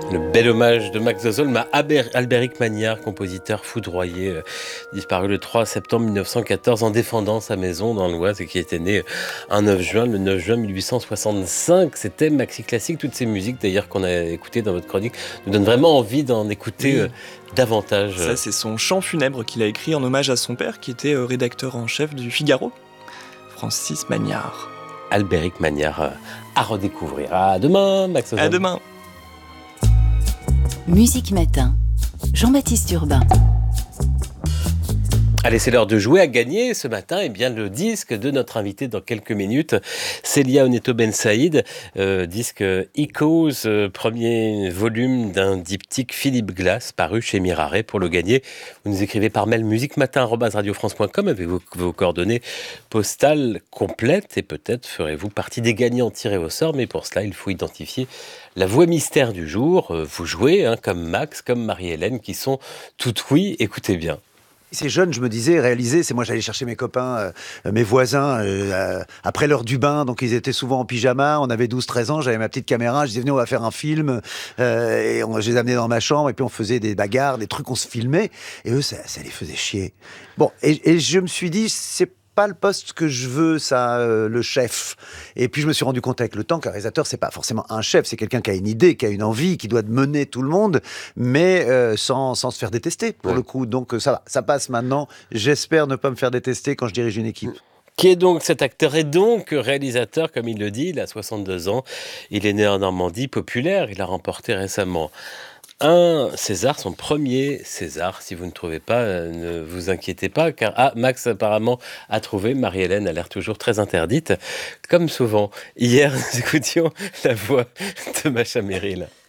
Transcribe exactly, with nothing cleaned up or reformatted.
Le bel hommage de Max Zozolm à Albéric Magnard, compositeur foudroyé, euh, disparu le trois septembre mille neuf cent quatorze en défendant sa maison dans l'Oise et qui était né un neuf juin, le neuf juin mille huit cent soixante-cinq. C'était Maxi Classique. Toutes ces musiques d'ailleurs qu'on a écoutées dans votre chronique nous donnent vraiment envie d'en écouter oui. euh, davantage. Ça, c'est son chant funèbre qu'il a écrit en hommage à son père qui était euh, rédacteur en chef du Figaro, Francis Magnard. Albéric Magnard euh, à redécouvrir. À demain, Max Zozolm. À demain. Musique Matin, Jean-Baptiste Urbain. Allez, c'est l'heure de jouer à gagner ce matin eh bien, le disque de notre invité dans quelques minutes, Célia Oneto Ben Saïd, euh, disque Echoes, euh, premier volume d'un diptyque Philippe Glass paru chez Mirare. Pour le gagner, vous nous écrivez par mail musiquematin arobase radio france point com avec vos, vos coordonnées postales complètes et peut-être ferez-vous partie des gagnants tirés au sort, mais pour cela, il faut identifier la voix mystère du jour. Euh, vous jouez hein, comme Max, comme Marie-Hélène qui sont toutes oui, écoutez bien. C'est jeune, je me disais, réaliser, c'est moi j'allais chercher mes copains, euh, mes voisins, euh, après l'heure du bain, donc ils étaient souvent en pyjama, on avait douze treize ans, j'avais ma petite caméra, je disais venez on va faire un film, euh, et on, je les amenais dans ma chambre, et puis on faisait des bagarres, des trucs, on se filmait, et eux ça, ça les faisait chier. Bon, et, et je me suis dit, c'est pas le poste que je veux, ça, euh, le chef. Et puis je me suis rendu compte avec le temps qu'un réalisateur, c'est pas forcément un chef, c'est quelqu'un qui a une idée, qui a une envie, qui doit mener tout le monde, mais euh, sans, sans se faire détester, pour ouais. le coup. Donc ça va, ça passe maintenant. J'espère ne pas me faire détester quand je dirige une équipe. Qui est donc cet acteur et donc réalisateur, comme il le dit, il a soixante-deux ans, il est né en Normandie, populaire, il a remporté récemment un César, son premier César. Si vous ne trouvez pas, euh, ne vous inquiétez pas, car ah, Max apparemment a trouvé. Marie-Hélène a l'air toujours très interdite, comme souvent. Hier, nous écoutions la voix de Macha Merrill.